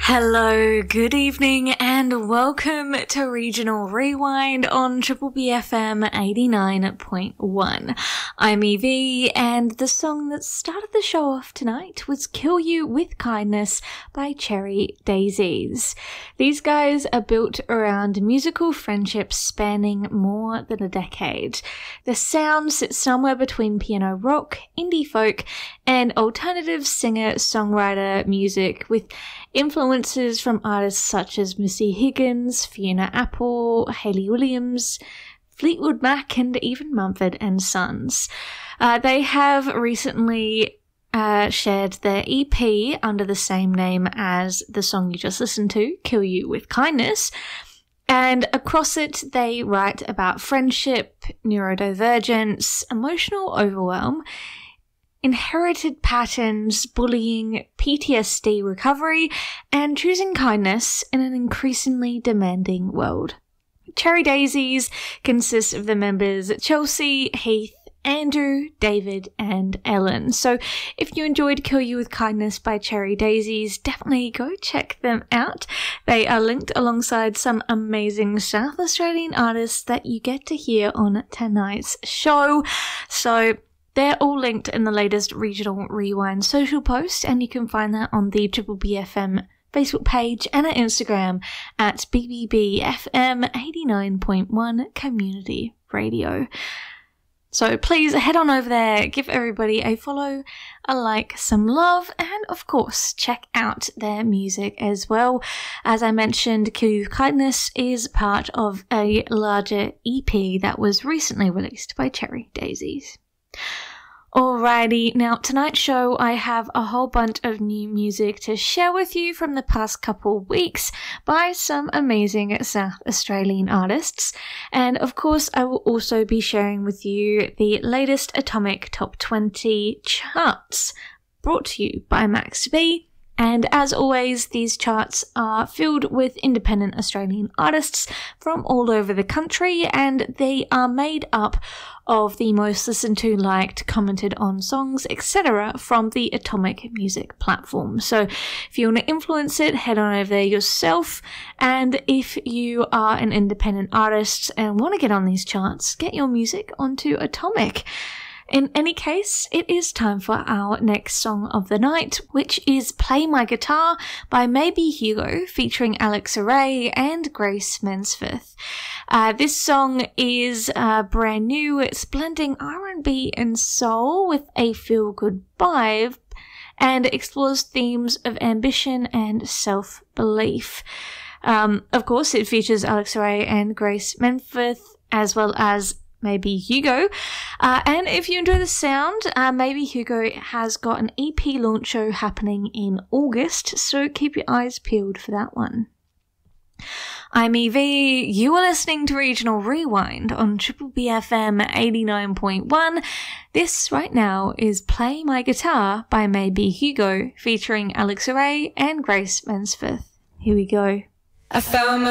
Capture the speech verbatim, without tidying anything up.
Hello, good evening, and welcome to Regional Rewind on Triple B F M eighty-nine point one. I'm Evie, and the song that started the show off tonight was Kill You With Kindness by Cherry Daisies. These guys are built around musical friendships spanning more than a decade. The sound sits somewhere between piano rock, indie folk, and alternative singer-songwriter music, with influences from artists such as Missy Higgins, Fiona Apple, Hayley Williams, Fleetwood Mac, and even Mumford and Sons. Uh, they have recently uh, shared their E P under the same name as the song you just listened to, Kill You With Kindness, and across it they write about friendship, neurodivergence, emotional overwhelm, inherited patterns, bullying, P T S D recovery, and choosing kindness in an increasingly demanding world. Cherry Daisies consists of the members Chelsea, Heath, Andrew, David, and Ellen. So if you enjoyed Kill You With Kindness by Cherry Daisies, definitely go check them out. They are linked alongside some amazing South Australian artists that you get to hear on tonight's show. So they're all linked in the latest Regional Rewind social post, and you can find that on the Triple B F M Facebook page and at Instagram at B B B F M eighty-nine point one Community Radio. So please head on over there, give everybody a follow, a like, some love, and of course check out their music as well. As I mentioned, Kill You With Kindness is part of a larger E P that was recently released by Cherry Daisies. Alrighty, now tonight's show I have a whole bunch of new music to share with you from the past couple weeks by some amazing South Australian artists, and of course I will also be sharing with you the latest Atomic Top twenty charts brought to you by Max B. And as always, these charts are filled with independent Australian artists from all over the country, and they are made up of the most listened to, liked, commented on songs, et cetera from the Atomic Music platform. So if you want to influence it, head on over there yourself. And if you are an independent artist and want to get on these charts, get your music onto Atomic. In any case, it is time for our next song of the night, which is Play My Guitar by Maybe Hugo, featuring Alex Array and Grace Mensforth. Uh, this song is uh, brand new. It's blending R and B and soul with a feel-good vibe, and explores themes of ambition and self-belief. Um, of course, it features Alex Array and Grace Mensforth, as well as Maybe Hugo. Uh, and if you enjoy the sound, uh, Maybe Hugo has got an E P launch show happening in August, so keep your eyes peeled for that one. I'm Evie, you are listening to Regional Rewind on Triple B F M eighty-nine point one. This right now is Play My Guitar by Maybe Hugo, featuring Alex Array and Grace Mensforth. Here we go. I found